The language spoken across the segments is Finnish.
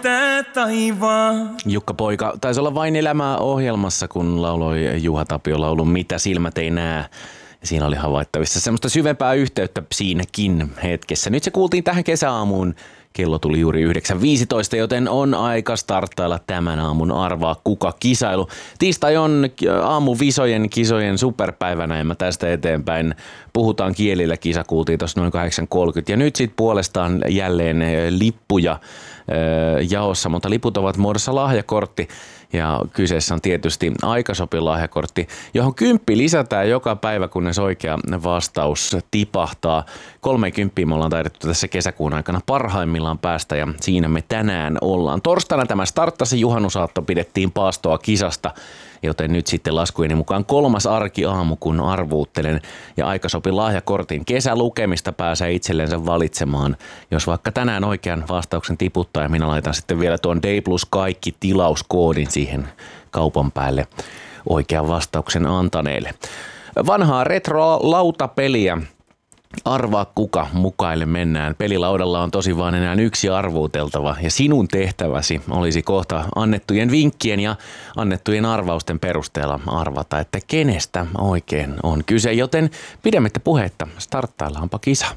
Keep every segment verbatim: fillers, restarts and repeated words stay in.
tää taivaan. Jukka Poika taisi olla Vain elämää -ohjelmassa, kun lauloi Juha Tapio laulun Mitä silmät ei näe. Siinä oli havaittavissa semmoista syvempää yhteyttä siinäkin hetkessä. Nyt se kuultiin tähän kesäaamuun. Kello tuli juuri yhdeksän viisitoista, joten on aika starttailla tämän aamun Arvaa kuka -kisailu. Tiistai on aamuvisojen kisojen superpäivänä, ja mä tästä eteenpäin puhutaan kielillä. Kisa kuultiin tuossa noin kahdeksan kolmekymmentä. Ja nyt sitten puolestaan jälleen lippuja jaossa, mutta liput ovat muodossa lahjakortti. Ja kyseessä on tietysti Aikasopi-lahjakortti, johon kymppi lisätään joka päivä, kunnes oikea vastaus tipahtaa. kolmekymmentä me ollaan taidettu tässä kesäkuun aikana parhaimmillaan päästä, ja siinä me tänään ollaan. Torstaina tämä starttasi, juhannusaatto pidettiin paastoa kisasta, joten nyt sitten laskujeni mukaan kolmas arkiaamu, kun arvuuttelen. Ja Aikasopi-lahjakortin kesälukemista pääsee itsellensä valitsemaan, jos vaikka tänään oikean vastauksen tiputtaa, ja minä laitan sitten vielä tuon D plus kaikki tilauskoodin siihen kaupan päälle oikean vastauksen antaneelle. Vanhaa retro-lautapeliä. Arvaa kuka mukaille mennään. Pelilaudalla on tosi vaan enää yksi arvuuteltava, ja sinun tehtäväsi olisi kohta annettujen vinkkien ja annettujen arvausten perusteella arvata, että kenestä oikein on kyse, joten pidemmittä puhetta, starttaillaanpa kisa.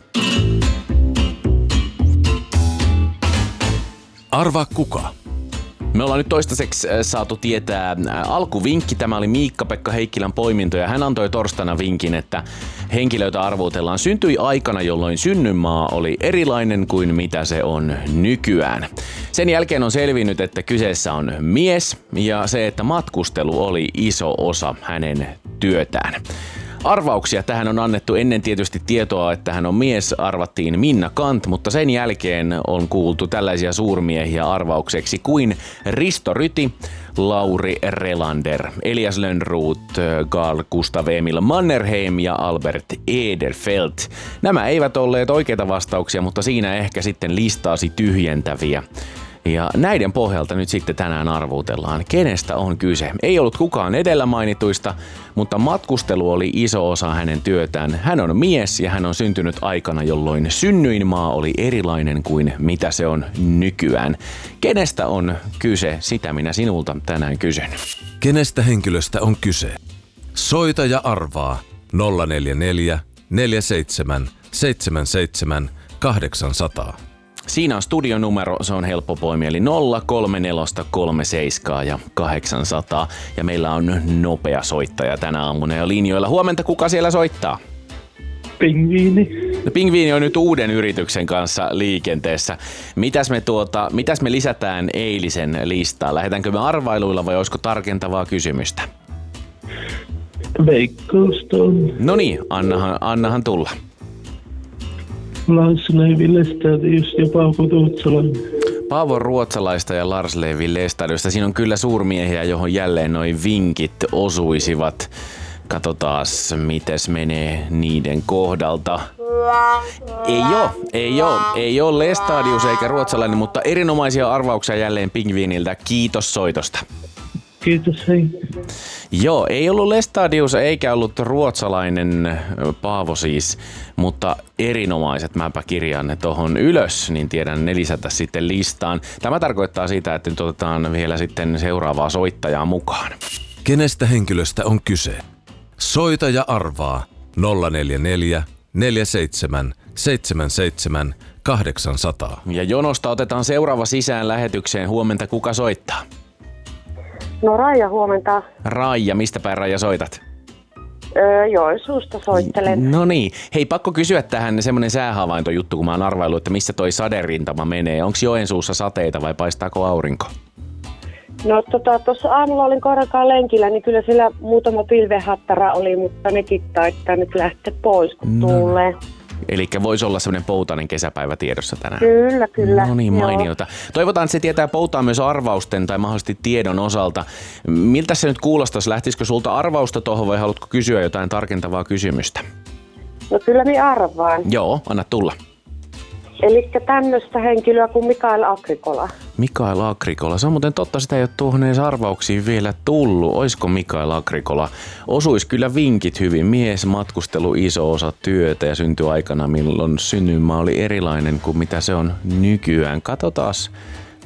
Arvaa kuka. Me ollaan nyt toistaiseksi saatu tietää alkuvinkki. Tämä oli Miikka-Pekka Heikkilän poiminto, ja hän antoi torstaina vinkin, että henkilöitä arvuutellaan syntyi aikana, jolloin synnynmaa oli erilainen kuin mitä se on nykyään. Sen jälkeen on selvinnyt, että kyseessä on mies, ja se, että matkustelu oli iso osa hänen työtään. Arvauksia tähän on annettu ennen tietysti tietoa, että hän on mies, arvattiin Minna Kant, mutta sen jälkeen on kuultu tällaisia suurmiehiä arvaukseksi kuin Risto Ryti, Lauri Relander, Elias Lönnroth, Carl Gustav Emil Mannerheim ja Albert Edelfelt. Nämä eivät olleet oikeita vastauksia, mutta siinä ehkä sitten listaasi tyhjentäviä. Ja näiden pohjalta nyt sitten tänään arvuutellaan, kenestä on kyse. Ei ollut kukaan edellä mainituista, mutta matkustelu oli iso osa hänen työtään. Hän on mies ja hän on syntynyt aikana, jolloin synnyinmaa oli erilainen kuin mitä se on nykyään. Kenestä on kyse? Sitä minä sinulta tänään kysyn. Kenestä henkilöstä on kyse? Soita ja arvaa nolla neljä neljä, neljä seitsemän, seitsemän seitsemän, kahdeksan nolla nolla. Siinä on studionumero, se on helppo poimia, eli nolla kolme neljä kolme seitsemän ja kahdeksan nolla nolla. Ja meillä on nopea soittaja tänä aamuna ja linjoilla. Huomenta, kuka siellä soittaa? Pingviini. No, Pingviini on nyt uuden yrityksen kanssa liikenteessä. Mitäs me, tuota, mitäs me lisätään eilisen listaan? Lähdetäänkö me arvailuilla vai olisiko tarkentavaa kysymystä? Veikkausta on. No niin, annahan, annahan tulla. Lars-Levi Lestadius ja Paavo Ruotsalainen. Paavo Ruotsalaista ja Lars-Levi Lestadiusta. Siinä on kyllä suurmiehiä, johon jälleen noin vinkit osuisivat. Katsotaas, mites menee niiden kohdalta. Ei oo, ei oo, ei oo Lestadius eikä Ruotsalainen, mutta erinomaisia arvauksia jälleen Pingviiniltä. Kiitos soitosta. Kiitos, hei. Joo, ei ollut Lestadius eikä ollut Ruotsalainen, Paavo siis, mutta erinomaiset. Mäpä kirjaan ne tohon ylös, niin tiedän ne lisätä sitten listaan. Tämä tarkoittaa sitä, että nyt otetaan vielä sitten seuraavaa soittajaa mukaan. Kenestä henkilöstä on kyse? Soita ja arvaa nolla neljä neljä, neljä seitsemän, seitsemän seitsemän, kahdeksan nolla nolla. Ja jonosta otetaan seuraava sisään lähetykseen. Huomenta, kuka soittaa? No Raija, huomenta. Raija, mistä päin Raija soitat? Öö, Joensuusta soittelen. No niin. Hei, pakko kysyä tähän semmoinen säähavaintojuttu, kun mä oon arvaillut, että missä toi saderintama menee. Onko Joensuussa sateita vai paistaako aurinko? No tota, tuossa aamulla olin koirakaan lenkillä, niin kyllä siellä muutama pilvehattara oli, mutta nekin taittaa nyt lähteä pois, kun no. tuulee. Elikkä voisi olla semmoinen poutainen kesäpäivä tiedossa tänään. Kyllä, kyllä. No niin, mainiota. Joo. Toivotaan, että se tietää poutaa myös arvausten tai mahdollisesti tiedon osalta. Miltä se nyt kuulostaisi? Lähtisikö sulta arvausta tuohon vai haluatko kysyä jotain tarkentavaa kysymystä? No kyllä minä arvaan. Joo, anna tulla. Elikkä tämmöistä henkilöä kuin Mikael Agrikola. Mikael Agrikola. Se on muuten totta, sitä ei ole tuohon edes arvauksiin vielä tullut. Oisko Mikael Agrikola? Osuisi kyllä vinkit hyvin. Mies, matkustelu, iso osa työtä ja syntyi aikana, milloin synnyinmaa oli erilainen kuin mitä se on nykyään. Katsotaas,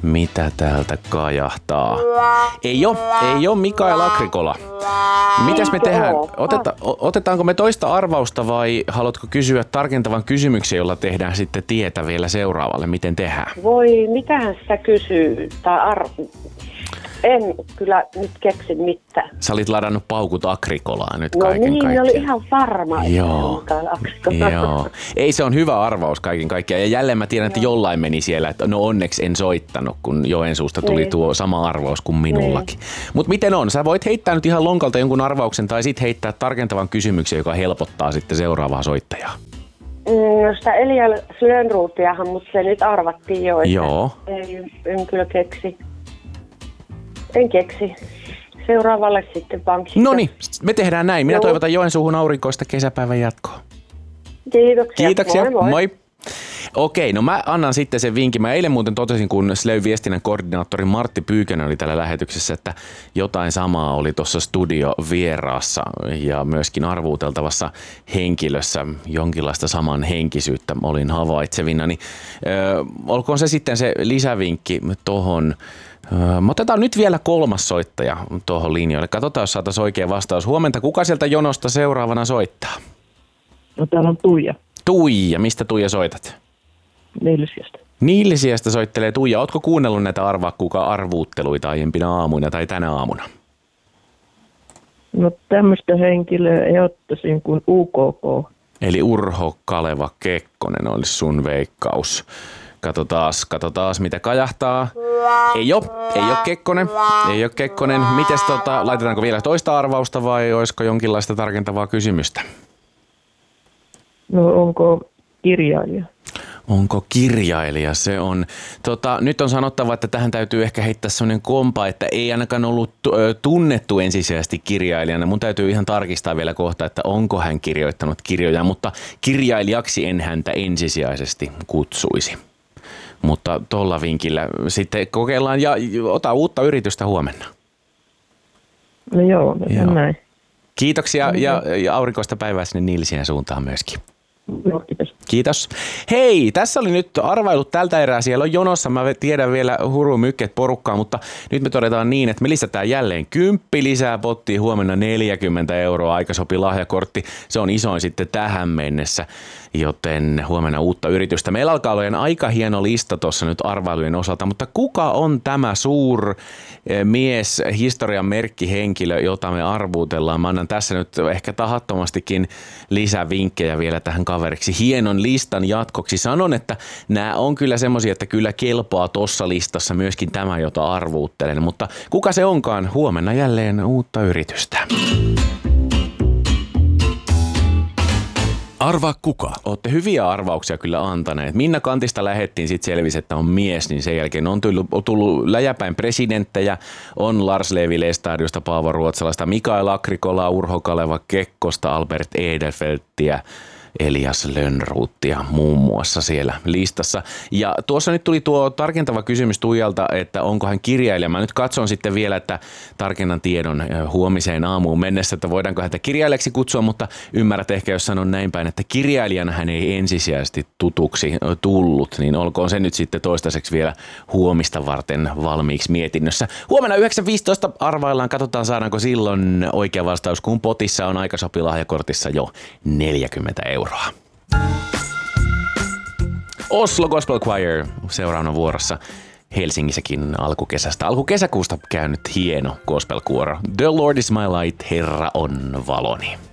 Mitä täältä kajahtaa? Ei oo, ei oo Mikael Agrikola. Mitäs me tehdään? Oteta, otetaanko me toista arvausta vai haluatko kysyä tarkentavan kysymyksen, jolla tehdään sitten tietä vielä seuraavalle? Miten tehdään? Voi, mitähän sitä kysyy? Tai ar- en kyllä nyt keksi mitään. Sä olit ladannut paukut Agrikolaa nyt No kaiken niin, kaikkiaan. ne oli ihan varma. Joo. Joo. Ei, se on hyvä arvaus kaiken kaikkiaan. Ja jälleen mä tiedän, että jollain meni siellä, että no onneksi en soittanut, kun Joensuusta tuli niin. tuo sama arvaus kuin minullakin. Niin. Mutta miten on? Sä voit heittää nyt ihan lonkalta jonkun arvauksen tai sit heittää tarkentavan kysymyksen, joka helpottaa sitten seuraavaa soittajaa. No sitä Elias Lönnroothiahan, mutta se nyt arvattiin jo. Joo. Ei, en kyllä keksi. En keksi. Seuraavalle sitten pankki. No niin, me tehdään näin. Minä Joo. toivotan Joensuuhun aurinkoista kesäpäivän jatkoa. Kiitoksia. Kiitoksia. Moi moi. moi. Okei, no mä annan sitten sen vinkin. Mä eilen muuten totesin, kun Slöy-viestinnän koordinaattori Martti Pyykönen oli täällä lähetyksessä, että jotain samaa oli tuossa studiovieraassa ja myöskin arvuuteltavassa henkilössä jonkinlaista samanhenkisyyttä olin havaitsevina. Niin, ö, olkoon se sitten se lisävinkki tohon. Me otetaan nyt vielä kolmas soittaja tuohon linjoille. Katsotaan, jos saataisiin oikea vastaus. Huomenta, kuka sieltä jonosta seuraavana soittaa? No täällä on Tuija Tuija. Mistä Tuija soitat? Nilsiästä. Nilsiästä soittelee Tuija. Ootko kuunnellut näitä arvaa kuka arvuutteluita aiempina aamuina tai tänä aamuna? No tämmöistä henkilöä erottaisin kuin U K K. Eli Urho Kaleva Kekkonen olisi sun veikkaus. Katsotaas, katsotaas mitä kajahtaa. Ei oo, ei oo Kekkonen, ei oo Kekkonen. Mites tota, laitetaanko vielä toista arvausta vai olisiko jonkinlaista tarkentavaa kysymystä? No onko kirjailija? Onko kirjailija? Se on, tota, nyt on sanottava, että tähän täytyy ehkä heittää sellainen kompa, että ei ainakaan ollut tunnettu ensisijaisesti kirjailijana. Mun täytyy ihan tarkistaa vielä kohta, että onko hän kirjoittanut kirjoja, mutta kirjailijaksi en häntä ensisijaisesti kutsuisi. Mutta tuolla vinkillä sitten kokeillaan ja ota uutta yritystä huomenna. No joo, Joo. näin. Kiitoksia ja, ja aurinkoista päivää sinne Nilsien suuntaan myöskin. No, kiitos. Kiitos. Hei, tässä oli nyt arvailut tältä erää. Siellä on jonossa, mä tiedän vielä huru mykket porukkaa, mutta nyt me todetaan niin, että me lisätään jälleen kymppi lisää pottiin, huomenna neljäkymmentä euroa, aika sopi lahjakortti. Se on isoin sitten tähän mennessä, joten huomenna uutta yritystä. Meillä alkaa olla aika hieno lista tuossa nyt arvailujen osalta, mutta kuka on tämä suur mies, historian merkkihenkilö, jota me arvuutellaan? Mä annan tässä nyt ehkä tahattomastikin lisävinkkejä vielä tähän kaveriksi. Hienon listan jatkoksi sanon, että nämä on kyllä semmoisia, että kyllä kelpaa tuossa listassa myöskin tämä, jota arvuuttelen. Mutta kuka se onkaan? Huomenna jälleen uutta yritystä. Arvaa kuka? Olette hyviä arvauksia kyllä antaneet. Minna Kantista lähettiin, sitten selvisi, että on mies, niin sen jälkeen on tullut, on tullut läjäpäin presidenttejä, on Lars Levi Lestadiosta, Paavo Ruotsalaista, Mikael Agrikola, Urho Kaleva Kekkosta, Albert Edelfelttiä, Elias Lönnrothia muun muassa siellä listassa. Ja tuossa nyt tuli tuo tarkentava kysymys Tuijalta, että onko hän kirjailija. Mä nyt katson sitten vielä, että tarkennan tiedon huomiseen aamuun mennessä, että voidaanko häntä kirjailijaksi kutsua, mutta ymmärrät ehkä, jos sanon näin päin, että kirjailijana hän ei ensisijaisesti tutuksi tullut, niin olkoon se nyt sitten toistaiseksi vielä huomista varten valmiiksi mietinnössä. Huomenna yhdeksän viisitoista arvaillaan, katsotaan saadaanko silloin oikea vastaus, kun potissa on aika sopi lahjakortissa jo neljäkymmentä euroa. Oslo Gospel Choir seuraavana vuorossa Helsingissäkin alkukesästä. Alkukesäkuusta käynyt hieno gospelkuoro. The Lord is my light, Herra on valoni.